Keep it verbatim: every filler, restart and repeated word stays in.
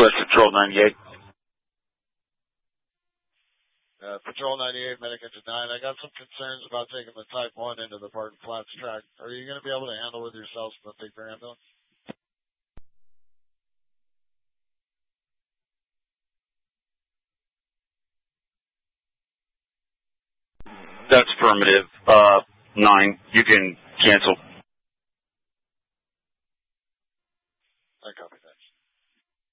Northwest Patrol ninety-eight. Uh, Patrol ninety-eight, Medic engine nine. I got some concerns about taking the Type one into the Barton Flats track. Are you going to be able to handle with yourselves from the Big Bear ambulance? That's affirmative. Uh, nine. You can cancel.